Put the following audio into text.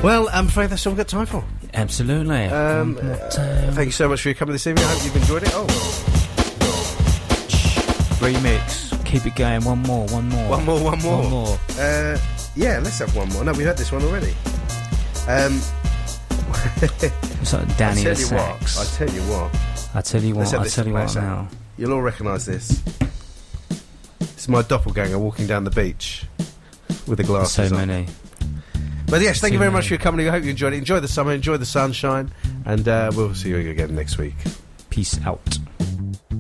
Well, I'm afraid that's all we've got time for. Absolutely. Thank you so much for your coming this evening. I hope you've enjoyed it. Remix. Keep it going. One more. Yeah, let's have one more. No, we heard this one already. It's like Danny the Sax. I tell you what now. You'll all recognise this. It's my doppelganger walking down the beach with the glasses so on. many. But yes, thank you very much for your company. I hope you enjoyed it. Enjoy the summer, enjoy the sunshine, and we'll see you again next week. Peace out.